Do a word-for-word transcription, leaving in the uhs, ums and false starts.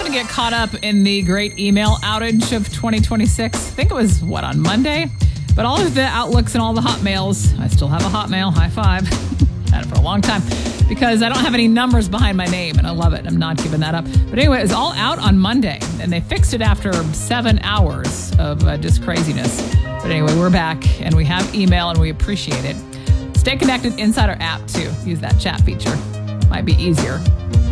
to get caught up in the great email outage of twenty twenty-six. I think it was, what, on Monday? But all of the Outlooks and all the Hotmails, I still have a Hotmail, high five. Had it for a long time because I don't have any numbers behind my name, and I love it. I'm not giving that up. But anyway, it was all out on Monday, and they fixed it after seven hours of uh, just craziness. But anyway, we're back, and we have email, and we appreciate it. Stay connected inside our app, too. Use that chat feature. Might be easier.